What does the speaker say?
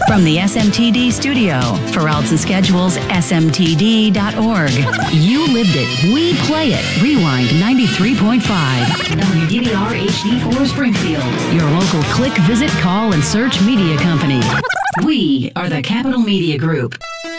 From the SMTD studio, for odds and schedules, smtd.org. You lived it. We play it. Rewind 93.5. WDBR HD4 Springfield. Your local click, visit, call, and search media company. We are the Capital Media Group.